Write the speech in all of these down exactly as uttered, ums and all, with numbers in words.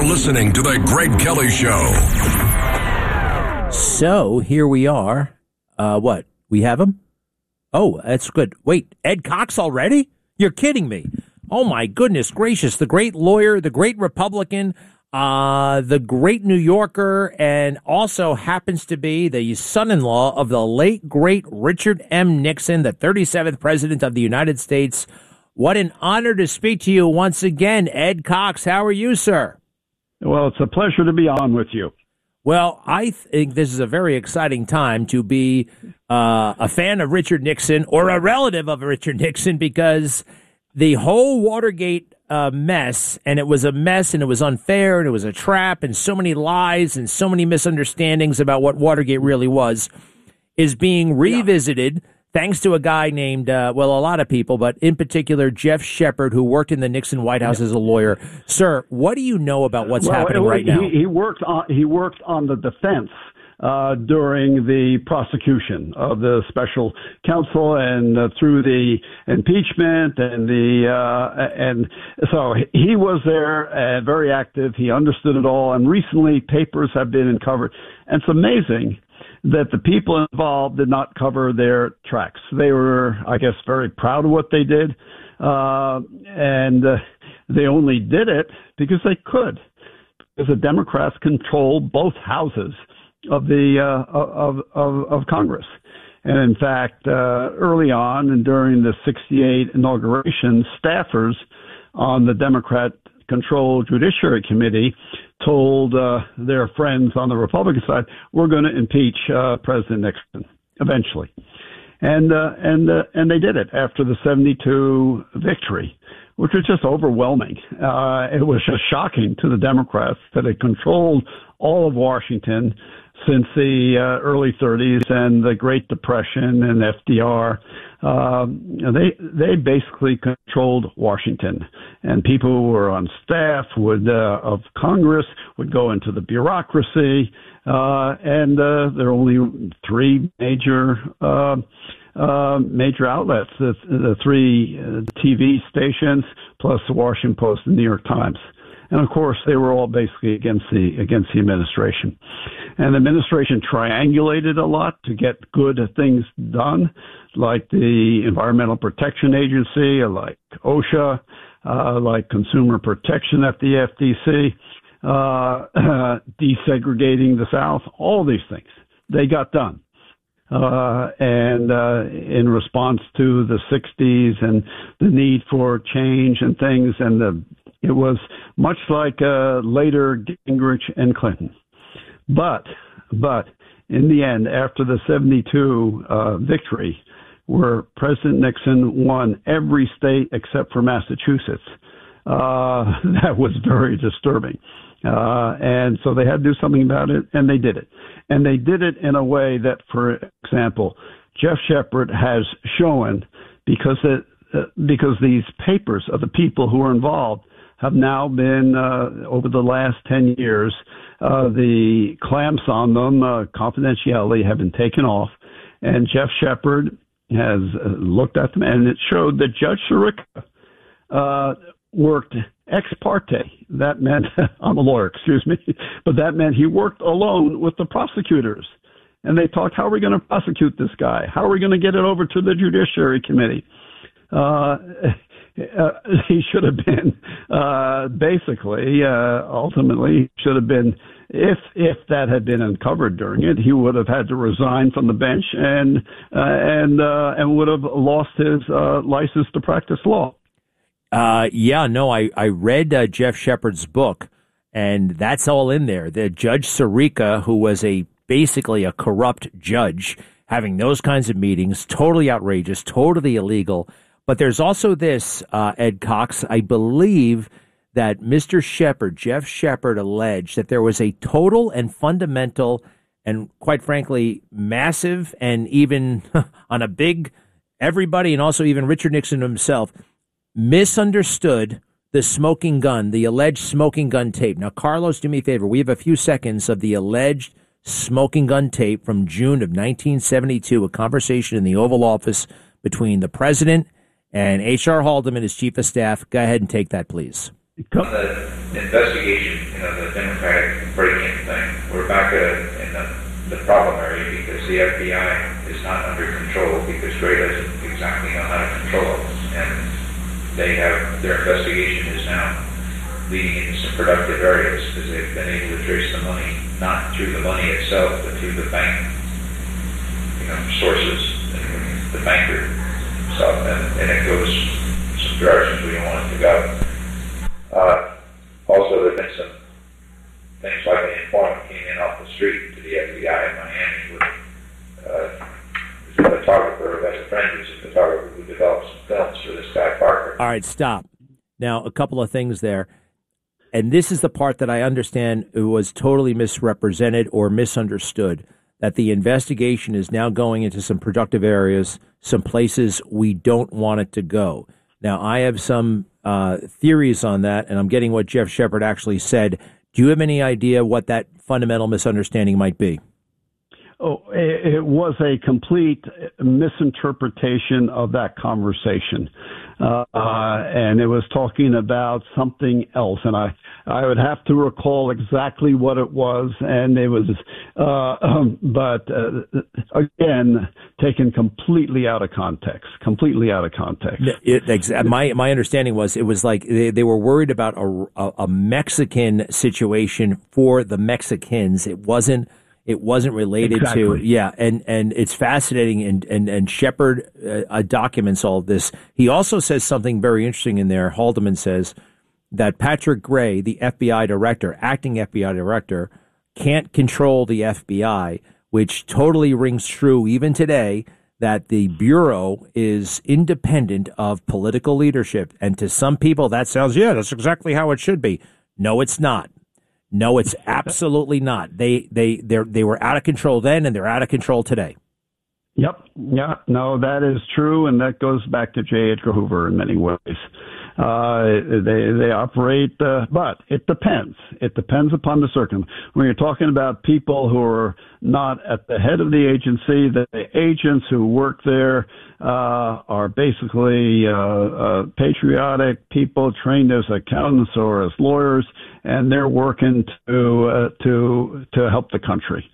You're listening to The Greg Kelly Show. So here we are. Uh, what? We have him? Oh, that's good. Wait, Ed Cox already? You're kidding me. Oh, my goodness gracious. The great lawyer, the great Republican, uh, the great New Yorker, and also happens to be the son-in-law of the late, great Richard M. Nixon, the thirty-seventh president of the United States. What an honor to speak to you once again, Ed Cox. How are you, sir? Well, it's a pleasure to be on with you. Well, I think this is a very exciting time to be uh, a fan of Richard Nixon or a relative of Richard Nixon, because the whole Watergate uh, mess, and it was a mess, and it was unfair, and it was a trap, and so many lies and so many misunderstandings about what Watergate really was, is being revisited. Yeah. Thanks to a guy named, uh, well, a lot of people, but in particular, Jeff Shepard, who worked in the Nixon White House as a lawyer. Sir, what do you know about what's well, happening it, right he, now? He worked on, he worked on the defense uh, during the prosecution of the special counsel and uh, through the impeachment and the uh, and so he was there, uh, very active. He understood it all, and recently papers have been uncovered. And it's amazing that the people involved did not cover their tracks. They were, I guess, very proud of what they did, uh, and uh, they only did it because they could, because the Democrats controlled both houses of the uh, of, of of Congress. And in fact, uh, early on and during the sixty-eight inauguration, staffers on the Democrat-controlled Judiciary Committee told uh, their friends on the Republican side, we're going to impeach uh, President Nixon eventually. And uh, and uh, and they did it after the seventy-two victory, which was just overwhelming. Uh, it was just shocking to the Democrats that it controlled all of Washington since the uh, early thirties and the Great Depression and F D R. Uh, they they basically controlled Washington, and people who were on staff would uh, of Congress would go into the bureaucracy, uh, and uh, there are only three major uh, uh, major outlets: the, the three uh, T V stations, plus the Washington Post and New York Times. And of course, they were all basically against the against the administration. And the administration triangulated a lot to get good things done, like the Environmental Protection Agency, like OSHA, uh, like Consumer Protection at the F T C, uh, uh, desegregating the South, all these things they got done. Uh, and uh, in response to the sixties and the need for change and things, and the, it was much like uh, later Gingrich and Clinton. But, but in the end, after the seventy-two uh, victory, where President Nixon won every state except for Massachusetts, uh, that was very disturbing. Uh, and so they had to do something about it, and they did it. And they did it in a way that, for example, Jeff Shepard has shown, because it, uh, because these papers of the people who are involved have now been, uh, over the last ten years, uh, the clamps on them, uh, confidentiality, have been taken off. And Jeff Shepard has uh, looked at them, and it showed that Judge Sirica uh, worked ex parte. That meant, I'm a lawyer, excuse me, but that meant he worked alone with the prosecutors. And they talked, how are we going to prosecute this guy? How are we going to get it over to the Judiciary Committee? Uh, uh, he should have been, uh, basically, uh, ultimately, should have been, if if that had been uncovered during it, he would have had to resign from the bench and, uh, and, uh, and would have lost his uh, license to practice law. Uh, yeah, no, I, I read uh, Jeff Shepard's book, and that's all in there. The Judge Sirica, who was a basically a corrupt judge, having those kinds of meetings, totally outrageous, totally illegal. But there's also this, uh, Ed Cox, I believe that Mister Shepard, Jeff Shepard, alleged that there was a total and fundamental and, quite frankly, massive, and even on a big, everybody, and also even Richard Nixon himself, misunderstood the smoking gun, the alleged smoking gun tape. Now, Carlos, do me a favor. We have a few seconds of the alleged smoking gun tape from June of nineteen seventy-two, a conversation in the Oval Office between the president and H R. Haldeman, his chief of staff. Go ahead and take that, please. Come. The investigation, you know, the Democratic break-in thing, we're back at, in the, the problem area because the F B I is not under control because Gray doesn't exactly know how to control it. And they have, their investigation is now leading into some productive areas because they've been able to trace the money, not through the money itself, but through the bank, you know, sources, and the banker stuff, and, and it goes some directions we don't want it to go. Uh, also, there have been some things like an informant came in off the street to the F B I in Miami with uh, a photographer who has a friend who's a photographer who developed some films for this guy Parker. All right, stop. Now, a couple of things there. And this is the part that I understand was totally misrepresented or misunderstood, that the investigation is now going into some productive areas, some places we don't want it to go. Now, I have some uh, theories on that, and I'm getting what Jeff Shepard actually said. Do you have any idea what that fundamental misunderstanding might be? Oh, it, it was a complete misinterpretation of that conversation. Uh, uh, and it was talking about something else. And I, I would have to recall exactly what it was. And it was, uh, um, but uh, again, taken completely out of context, completely out of context. It, it, my, my understanding was it was like they, they were worried about a, a, a Mexican situation for the Mexicans. It wasn't. It wasn't related exactly. to, yeah, and, and it's fascinating, and, and, and Shepard uh, documents all of this. He also says something very interesting in there. Haldeman says that Patrick Gray, the F B I director, acting F B I director, can't control the F B I, which totally rings true even today, that the Bureau is independent of political leadership. And to some people, that sounds, yeah, that's exactly how it should be. No, it's not. No, it's absolutely not. They they they they were out of control then, and they're out of control today. Yep. Yeah. No, that is true, and that goes back to J. Edgar Hoover in many ways. Uh, they they operate, uh, but it depends. It depends upon the circumstance. When you're talking about people who are not at the head of the agency, the agents who work there uh, are basically uh, uh, patriotic people trained as accountants or as lawyers, and they're working to uh, to to help the country.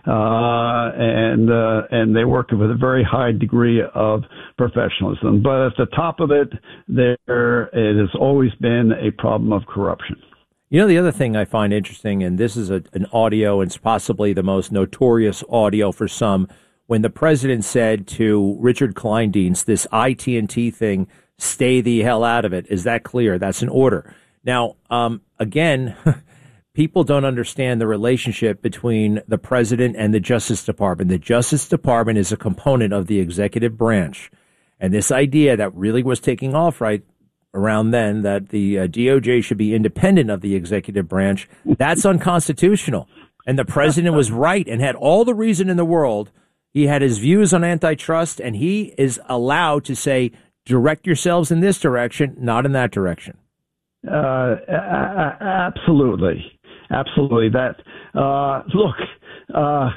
Uh, and uh, and they work with a very high degree of professionalism. But at the top of it, there it has always been a problem of corruption. You know, the other thing I find interesting, and this is a, an audio, and it's possibly the most notorious audio for some, when the president said to Richard Kleindienst, this I T and T thing, stay the hell out of it. Is that clear? That's an order. Now, um, again, people don't understand the relationship between the president and the Justice Department. The Justice Department is a component of the executive branch. And this idea that really was taking off right around then, that the uh, D O J should be independent of the executive branch, that's unconstitutional. And the president was right and had all the reason in the world. He had his views on antitrust, and he is allowed to say, direct yourselves in this direction, not in that direction. Uh, absolutely. Absolutely. That, uh, look, uh,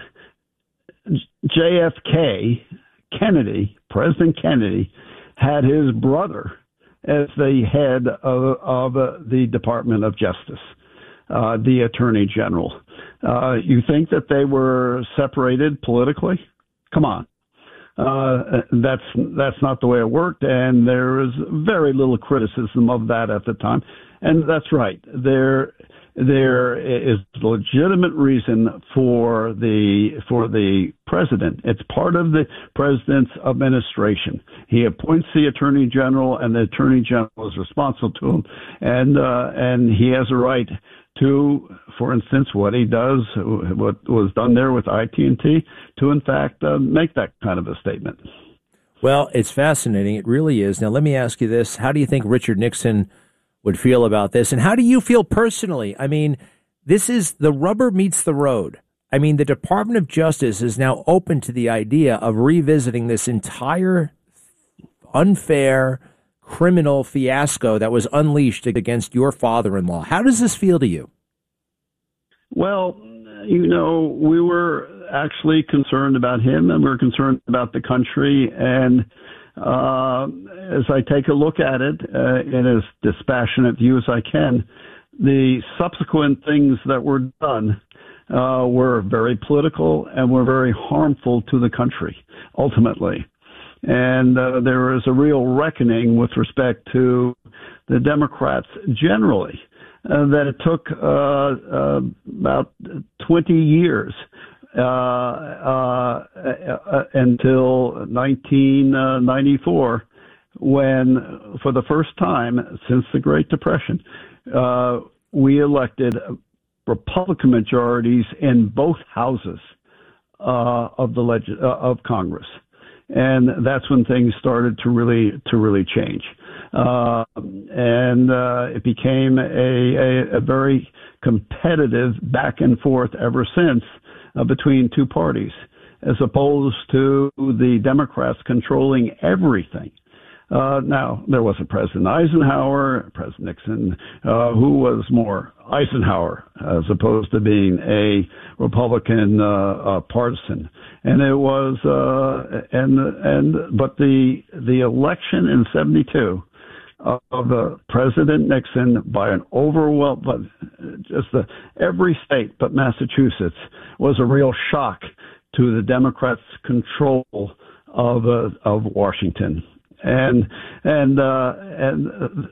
J F K, Kennedy, President Kennedy, had his brother as the head of, of uh, the Department of Justice, uh, the Attorney General. Uh, you think that they were separated politically? Come on. Uh, that's that's not the way it worked, and there is very little criticism of that at the time. And that's right. There there is legitimate reason for the for the president. It's part of the president's administration. He appoints the attorney general, and the attorney general is responsible to him, and uh, and he has a right to, for instance, what he does, what was done there with I T and T, to in fact uh, make that kind of a statement. Well, it's fascinating. It really is. Now, let me ask you this. How do you think Richard Nixon would feel about this? And how do you feel personally? I mean, this is the rubber meets the road. I mean, the Department of Justice is now open to the idea of revisiting this entire unfair criminal fiasco that was unleashed against your father-in-law. How does this feel to you? Well, you know, we were actually concerned about him, and we were concerned about the country, and uh, as I take a look at it uh, in as dispassionate view as I can, the subsequent things that were done uh, were very political and were very harmful to the country, ultimately. And uh, there is a real reckoning with respect to the Democrats generally, uh, that it took uh, uh, about twenty years uh, uh, uh, until nineteen ninety-four, when, for the first time since the Great Depression, uh, we elected Republican majorities in both houses uh, of the leg- uh, of Congress. And that's when things started to really to really change, uh, and uh, it became a, a, a very competitive back and forth ever since uh, between two parties, as opposed to the Democrats controlling everything. Uh, now, there was a President Eisenhower, President Nixon, uh, who was more Eisenhower as opposed to being a Republican uh, uh, partisan. And it was, uh, and, and, but the, the election in seventy-two of uh, President Nixon by an overwhelming, but just the, every state but Massachusetts was a real shock to the Democrats' control of, uh, of Washington. And and uh, and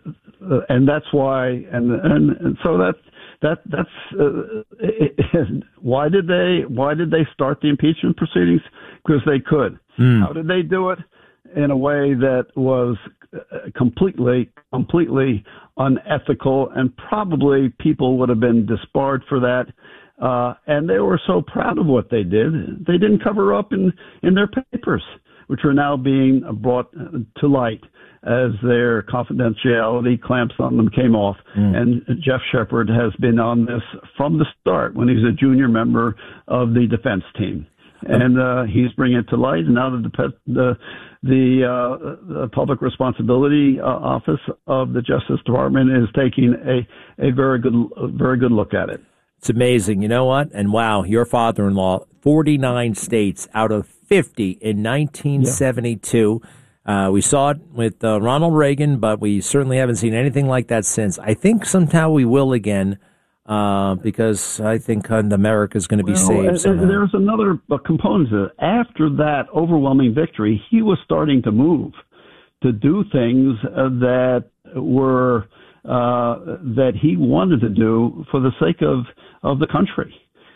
uh, and that's why and and, and so that that that's uh, it, it, why did they why did they start the impeachment proceedings? Because they could. Mm. How did they do it? In a way that was completely completely unethical, and probably people would have been disbarred for that. Uh, and they were so proud of what they did, they didn't cover up in in their papers, which are now being brought to light as their confidentiality clamps on them came off. Mm. And Jeff Shepard has been on this from the start when he was a junior member of the defense team. And uh, he's bringing it to light. And now the the the, uh, the Public Responsibility uh, Office of the Justice Department is taking a, a very good very good look at it. It's amazing. You know what? And wow, your father-in-law, forty-nine states out of fifty in nineteen seventy-two. Yeah. Uh, we saw it with uh, Ronald Reagan, but we certainly haven't seen anything like that since. I think somehow we will again, uh, because I think uh, America is going to be well, saved somehow. There's another component to it. After that overwhelming victory, he was starting to move to do things uh, that were uh, that he wanted to do for the sake of, of the country.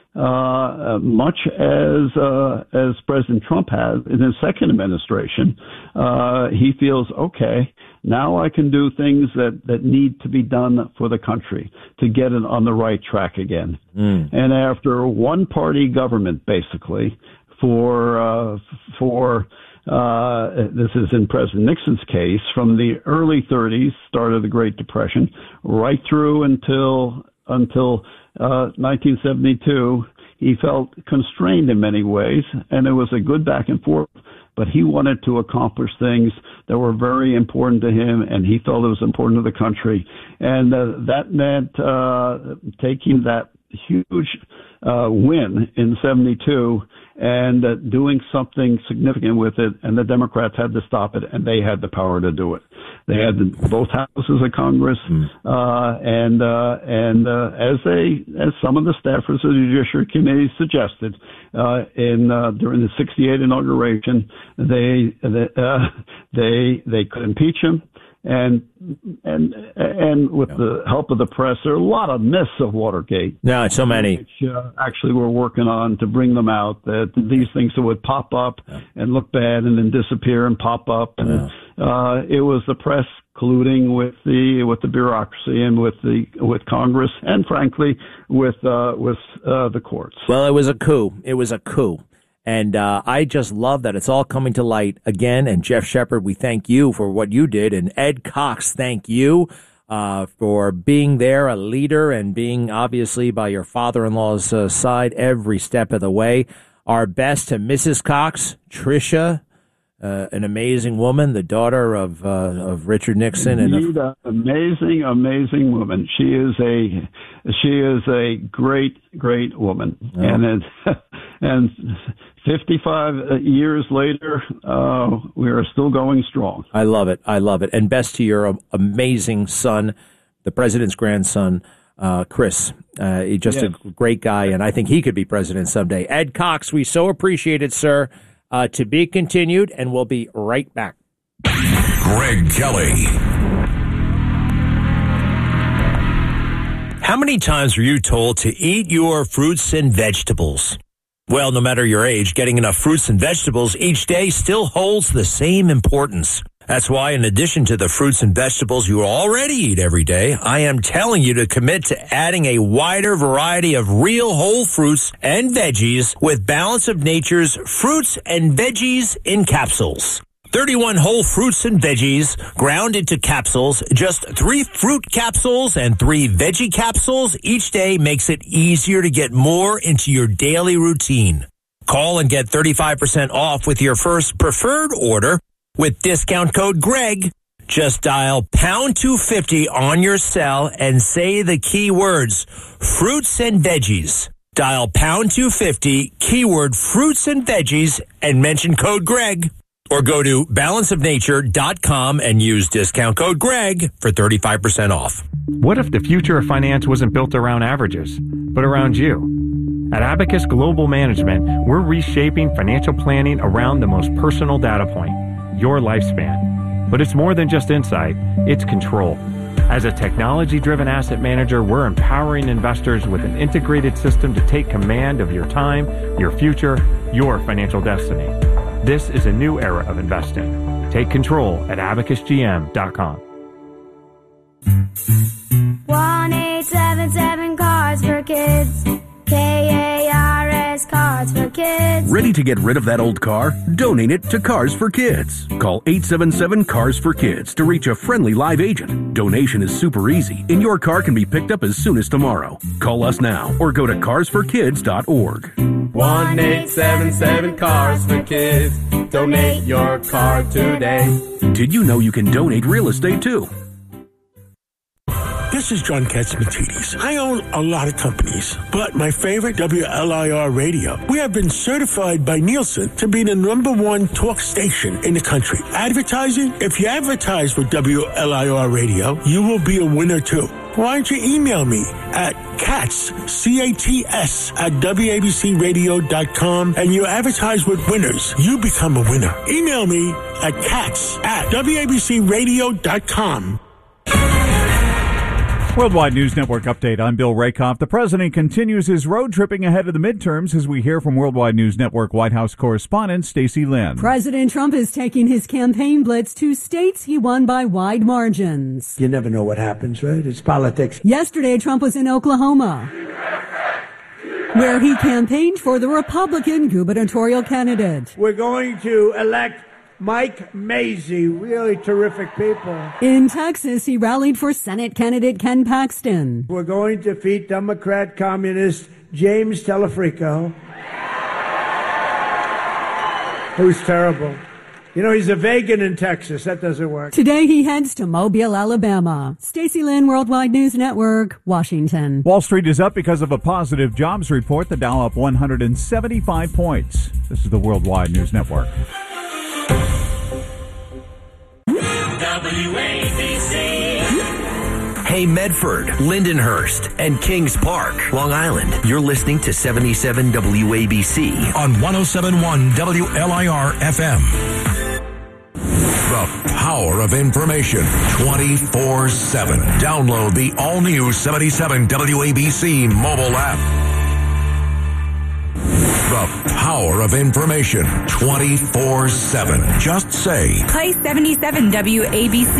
Uh, much as uh, as President Trump has in his second administration, uh, he feels, okay, now I can do things that, that need to be done for the country to get it on the right track again. Mm. And after one-party government, basically, for uh, for uh, this is in President Nixon's case, from the early thirties, start of the Great Depression, right through until until Uh, nineteen seventy-two, he felt constrained in many ways, and it was a good back and forth, but he wanted to accomplish things that were very important to him, and he felt it was important to the country. And uh, that meant uh, taking that huge uh, win in seventy-two and uh, doing something significant with it, and the Democrats had to stop it, and they had the power to do it. They had the, both houses of Congress, mm. uh, and uh, and uh, as they as some of the staffers of the Judiciary Committee suggested uh, in uh, during the sixty-eight inauguration, they they uh, they, they could impeach him. And and and with yeah. the help of the press, there are a lot of myths of Watergate. No, so many. Which uh, actually we're working on to bring them out. That these things that would pop up yeah. and look bad and then disappear and pop up. And yeah. uh, it was the press colluding with the with the bureaucracy and with the with Congress and frankly with uh, with uh, the courts. Well, it was a coup. It was a coup. And uh, I just love that it's all coming to light again. And Jeff Shepard, we thank you for what you did. And Ed Cox, thank you uh, for being there, a leader, and being obviously by your father-in-law's uh, side every step of the way. Our best to Missus Cox, Tricia, uh, an amazing woman, the daughter of uh, of Richard Nixon. Indeed, and a- an amazing, amazing woman. She is a she is a great, great woman, oh. and it's. and fifty-five years later, uh, we are still going strong. I love it. I love it. And best to your amazing son, the president's grandson, uh, Chris. Uh, he's just yes. a great guy, and I think he could be president someday. Ed Cox, we so appreciate it, sir. Uh, to be continued, and we'll be right back. Greg Kelly. How many times were you told to eat your fruits and vegetables? Well, no matter your age, getting enough fruits and vegetables each day still holds the same importance. That's why, in addition to the fruits and vegetables you already eat every day, I am telling you to commit to adding a wider variety of real whole fruits and veggies with Balance of Nature's Fruits and Veggies in Capsules. thirty-one whole fruits and veggies ground into capsules. Just three fruit capsules and three veggie capsules each day makes it easier to get more into your daily routine. Call and get thirty-five percent off with your first preferred order with discount code Greg. Just dial pound two fifty on your cell and say the key words, fruits and veggies. Dial pound two fifty, keyword fruits and veggies, and mention code Greg. Or go to balance of nature dot com and use discount code Greg for thirty-five percent off. What if the future of finance wasn't built around averages, but around you? At Abacus Global Management, we're reshaping financial planning around the most personal data point, your lifespan. But it's more than just insight, it's control. As a technology-driven asset manager, we're empowering investors with an integrated system to take command of your time, your future, your financial destiny. This is a new era of investing. Take control at abacus g m dot com. one eight seven seven Cards for Kids. K A R S Cards for Kids. Ready to get rid of that old car? Donate it to Cars for Kids. Call eight seven seven Cars for Kids to reach a friendly live agent. Donation is super easy, and your car can be picked up as soon as tomorrow. Call us now or go to cars for kids dot org. one eight seven seven Cars for Kids. Donate your car today. Did you know you can donate real estate too? This is John Katsimatidis. I own a lot of companies, but my favorite, W L I R Radio. We have been certified by Nielsen to be the number one talk station in the country. Advertising? If you advertise with W L I R Radio, you will be a winner too. Why don't you email me at cats, C A T S, at W A B C radio dot com, and you advertise with winners. You become a winner. Email me at cats at W A B C radio dot com. Worldwide News Network update. I'm Bill Rakoff. The president continues his road tripping ahead of the midterms as we hear from Worldwide News Network White House correspondent Stacey Lynn. President Trump is taking his campaign blitz to states he won by wide margins. You never know what happens, right? It's politics. Yesterday, Trump was in Oklahoma, where he campaigned for the Republican gubernatorial candidate. We're going to elect Mike Mazzei, really terrific people. In Texas, he rallied for Senate candidate Ken Paxton. We're going to defeat Democrat communist James Telefrico, who's terrible. You know, he's a vegan in Texas. That doesn't work. Today, he heads to Mobile, Alabama. Stacey Lynn, Worldwide News Network, Washington. Wall Street is up because of a positive jobs report. The Dow up one hundred seventy-five points. This is the Worldwide News Network. W A B C. Hey, Medford, Lindenhurst, and Kings Park, Long Island. You're listening to seventy-seven W A B C on one oh seven point one W L I R F M. The power of information twenty-four seven. Download the all-new seventy-seven W A B C mobile app. The power of information twenty-four seven. Just say, play seventy-seven W A B C.